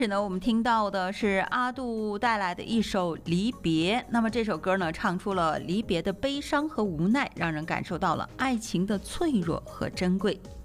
是呢，我们听到的是阿杜带来的一首《离别》。那么这首歌呢，唱出了离别的悲伤和无奈，让人感受到了爱情的脆弱和珍贵。